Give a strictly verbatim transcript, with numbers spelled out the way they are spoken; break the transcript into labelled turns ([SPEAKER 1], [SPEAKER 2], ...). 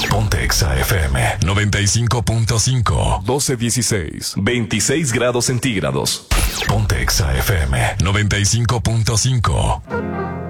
[SPEAKER 1] Ponte Exa F M noventa y cinco punto cinco. doce dieciséis. veintiséis grados centígrados. Ponte Exa F M noventa y cinco punto cinco.